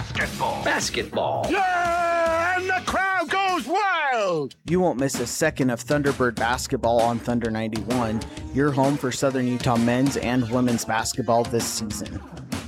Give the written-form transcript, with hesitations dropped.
Basketball. Yeah, and the crowd goes wild. You won't miss a second of Thunderbird basketball on Thunder 91, your home for Southern Utah men's and women's basketball this season.